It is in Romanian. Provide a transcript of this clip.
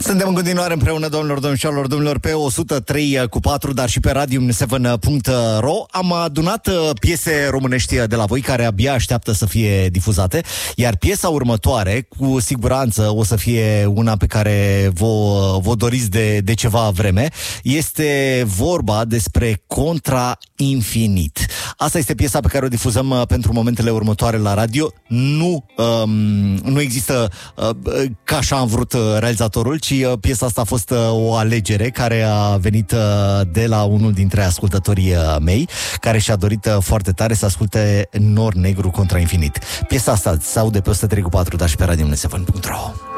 Suntem în continuare împreună, domnilor, pe 103.4, dar și pe radium7.ro. Am adunat piese românești de la voi care abia așteaptă să fie difuzate, iar piesa următoare, cu siguranță o să fie una pe care vă doriți de ceva vreme. Este vorba despre Contra Infinit. Asta este piesa pe care o difuzăm pentru momentele următoare la radio. Nu există ca așa am vrut realizatorul, ci piesa asta a fost o alegere care a venit de la unul dintre ascultătorii mei, care și-a dorit foarte tare să asculte Nor Negru Contra Infinit. Piesa asta se aude pe 103.4, dar și pe radium7.ro.